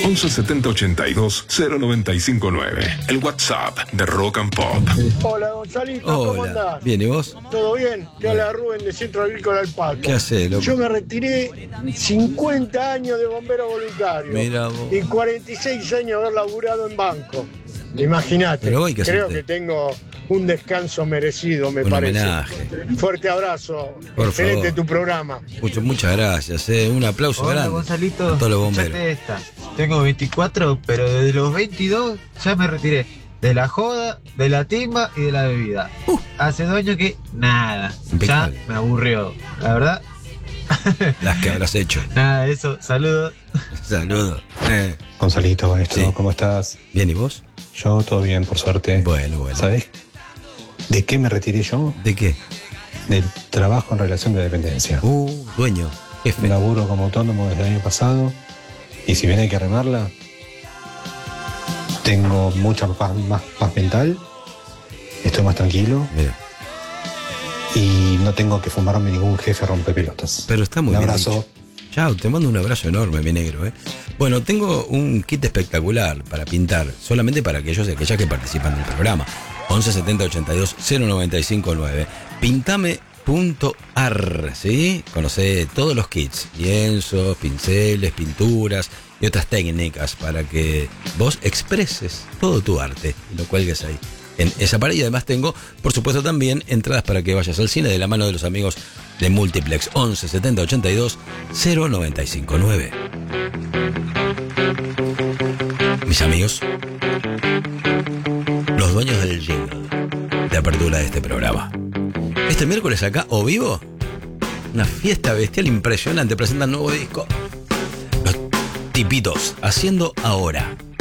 11 70 82 0959. El WhatsApp de Rock and Pop. Hola, Gonzalito, ¿cómo andás? Bien, ¿y vos? ¿Todo bien? Te habla Rubén de Centro Agrícola del Pato. ¿Qué hacés, loco? Yo me retiré 50 años de bombero voluntario. Mira vos. Y 46 años de haber laburado en banco. Imagínate. Pero hay que Creo hacerte que tengo un descanso merecido, me un parece. homenaje. Fuerte abrazo. Por Excelente favor. tu programa. Muchas gracias, Un aplauso Hola, grande Gonzalito. a todos los bomberos. Escuchate esta. Tengo 24, pero desde los 22 ya me retiré. De la joda, de la timba y de la bebida. Hace 2 años que nada. Impecable. Ya me aburrió. La verdad, Las que habrás hecho. nada de eso. Saludos. Saludos. Gonzalito, maestro, Sí. ¿cómo estás? Bien, ¿y vos? Yo todo bien, por suerte. Bueno. ¿Sabés de qué me retiré yo? ¿De qué? Del trabajo en relación de dependencia. Dueño, jefe. Laburo como autónomo desde el año pasado y si bien hay que remarla, tengo mucha paz mental, estoy más tranquilo. Mira. Y no tengo que fumarme ningún jefe rompepelotas. Pero está muy Un bien abrazo. dicho. Chao, te mando un abrazo enorme, mi negro, Bueno, tengo un kit espectacular para pintar, solamente para aquellos y aquellas que participan del programa. 11 70 82 0959. Pintame.ar, ¿sí? Conocé todos los kits, lienzos, pinceles, pinturas y otras técnicas para que vos expreses todo tu arte y lo cuelgues ahí en esa pared. Y además tengo, por supuesto, también entradas para que vayas al cine de la mano de los amigos de Multiplex. 11 70 82 0959. Mis amigos, los dueños del jingle de apertura de este programa. Este miércoles acá, o vivo, una fiesta bestial impresionante. Presentan nuevo disco. Los Tipitos, haciendo ahora.